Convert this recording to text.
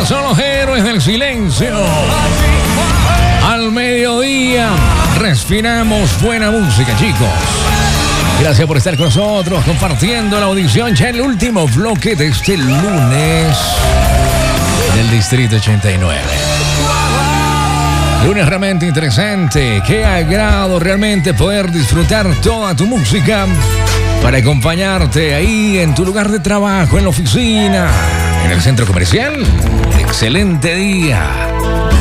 son los héroes del silencio. Al mediodía respiramos buena música, chicos. Gracias por estar con nosotros, compartiendo la audición ya en el último bloque de este lunes del Distrito 89. Lunes realmente interesante. Qué agrado realmente poder disfrutar toda tu música para acompañarte ahí en tu lugar de trabajo, en la oficina, en el centro comercial. Excelente día.